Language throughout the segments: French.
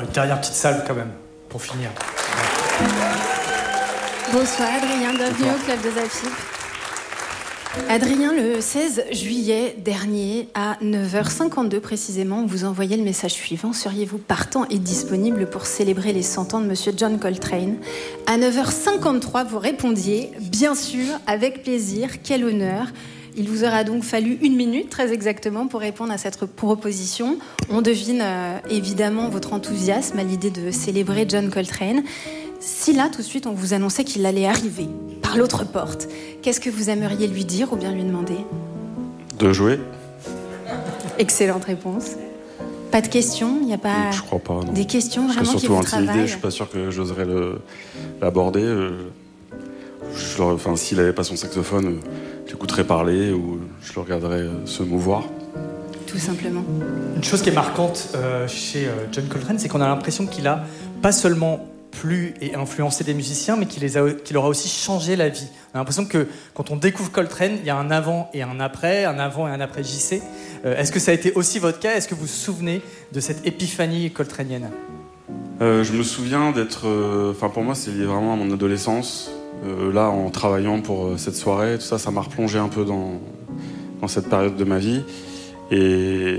dernière petite salve quand même, pour finir. Bonsoir Adrien, bienvenue au Club des Afib. Adrien, le 16 juillet dernier, à 9h52 précisément, vous envoyez le message suivant. Seriez-vous partant et disponible pour célébrer les 100 ans de Monsieur John Coltrane ? À 9h53, vous répondiez « Bien sûr, avec plaisir, quel honneur ». Il vous aura donc fallu 1 minute, très exactement, pour répondre à cette proposition. On devine évidemment votre enthousiasme à l'idée de célébrer John Coltrane. Si là, tout de suite, on vous annonçait qu'il allait arriver par l'autre porte, qu'est-ce que vous aimeriez lui dire ou bien lui demander ? De jouer. Excellente réponse. Pas de questions ? Il n'y a pas Je crois pas, non. Des questions vraiment qui vous travaillent ? Je suis pas sûr que j'oserais l'aborder. S'il n'avait pas son saxophone, j'écouterais parler ou je le regarderais se mouvoir. Tout simplement. Une chose qui est marquante chez John Coltrane, c'est qu'on a l'impression qu'il a pas seulement plu et influencé des musiciens, mais qu'il leur a aussi changé la vie. On a l'impression que quand on découvre Coltrane, il y a un avant et un après JC. Est-ce que ça a été aussi votre cas ? Est-ce que vous vous souvenez de cette épiphanie coltranienne ? Je me souviens d'être... pour moi, c'est lié vraiment à mon adolescence. Là, en travaillant pour cette soirée, tout ça, ça m'a replongé un peu dans cette période de ma vie. Et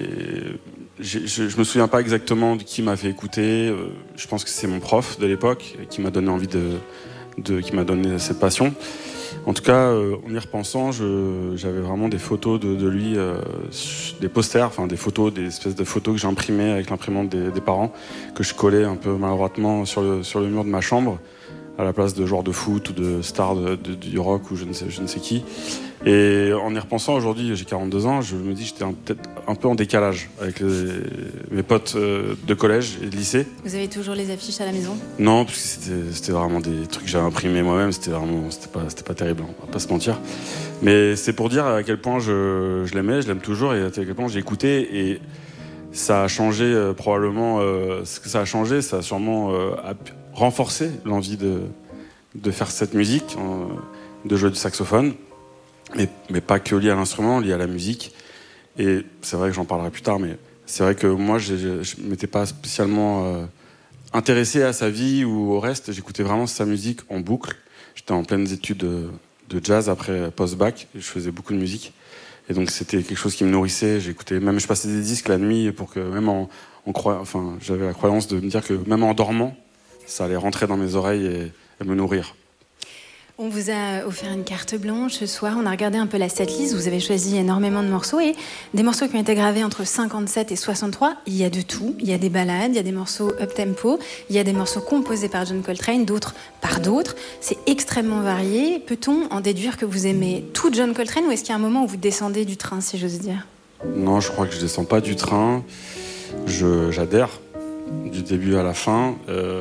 je me souviens pas exactement de qui m'a fait écouter. Je pense que c'est mon prof de l'époque qui m'a donné envie qui m'a donné cette passion. En tout cas, en y repensant, j'avais vraiment des photos de lui, des posters, des espèces de photos que j'ai imprimées avec l'imprimante des parents, que je collais un peu maladroitement sur le mur de ma chambre, à la place de joueurs de foot ou de stars du rock ou je ne sais qui. Et en y repensant aujourd'hui, j'ai 42 ans, je me dis que j'étais peut-être un peu en décalage avec mes potes de collège et de lycée. Vous avez toujours les affiches à la maison ? Non, parce que c'était vraiment des trucs que j'avais imprimés moi-même, c'était pas terrible, on va pas se mentir. Mais c'est pour dire à quel point je l'aimais, je l'aime toujours, et à quel point j'ai écouté, et ça a changé probablement, ce que ça a changé, ça a sûrement renforcé l'envie de faire cette musique, de jouer du saxophone. Mais pas que lié à l'instrument, lié à la musique. Et c'est vrai que j'en parlerai plus tard, mais c'est vrai que moi, je m'étais pas spécialement intéressé à sa vie ou au reste. J'écoutais vraiment sa musique en boucle. J'étais en pleines études de jazz après post-bac, et je faisais beaucoup de musique. Et donc c'était quelque chose qui me nourrissait. Je passais des disques la nuit pour que même j'avais la croyance de me dire que même en dormant, ça allait rentrer dans mes oreilles et me nourrir. On vous a offert une carte blanche ce soir, on a regardé un peu la setlist, vous avez choisi énormément de morceaux et des morceaux qui ont été gravés entre 57 et 63, il y a de tout, il y a des ballades, il y a des morceaux up-tempo, il y a des morceaux composés par John Coltrane, d'autres par d'autres, c'est extrêmement varié. Peut-on en déduire que vous aimez tout John Coltrane ou est-ce qu'il y a un moment où vous descendez du train, si j'ose dire ? Non, je crois que je descends pas du train, j'adhère du début à la fin,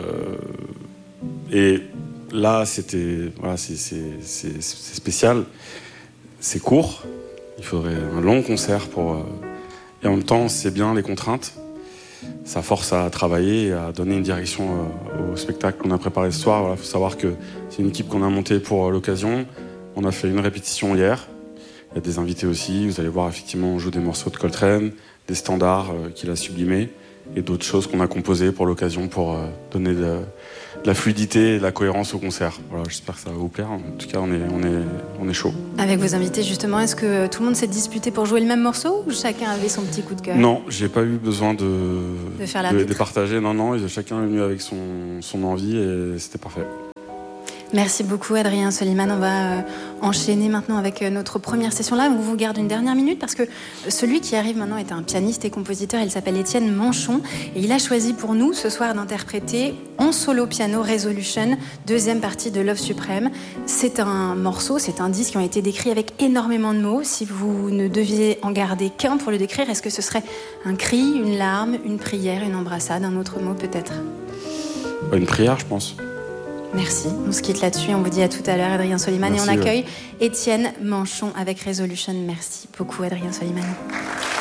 et là, c'est spécial, c'est court, il faudrait un long concert et en même temps, c'est bien les contraintes, ça force à travailler et à donner une direction au spectacle qu'on a préparé ce soir. Voilà, faut savoir que c'est une équipe qu'on a montée pour l'occasion, on a fait une répétition hier, il y a des invités aussi, vous allez voir effectivement on joue des morceaux de Coltrane, des standards qu'il a sublimés et d'autres choses qu'on a composées pour l'occasion pour donner de la fluidité et de la cohérence au concert. Voilà, j'espère que ça va vous plaire. En tout cas, on est chaud. Avec vos invités, justement, est-ce que tout le monde s'est disputé pour jouer le même morceau ou chacun avait son petit coup de cœur ? Non, j'ai pas eu besoin de partager. Non, chacun est venu avec son envie et c'était parfait. Merci beaucoup Adrien Soliman. On va enchaîner maintenant avec notre première session là. On vous garde une dernière minute parce que celui qui arrive maintenant est un pianiste et compositeur. Il s'appelle Étienne Manchon et il a choisi pour nous ce soir d'interpréter en solo piano Resolution, deuxième partie de Love Suprême. C'est un morceau, c'est un disque qui ont été décrits avec énormément de mots. Si vous ne deviez en garder qu'un pour le décrire, est-ce que ce serait un cri, une larme, une prière, une embrassade, un autre mot peut-être ? Une prière, je pense. Merci. On se quitte là-dessus. On vous dit à tout à l'heure, Adrien Soliman. Merci, et on accueille Étienne Manchon avec Resolution. Merci beaucoup, Adrien Soliman.